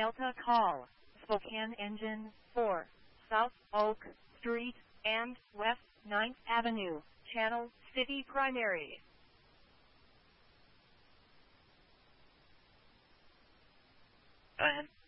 Delta Call, Spokane Engine 4, South Oak Street and West 9th Avenue, Channel City Primary. Go ahead.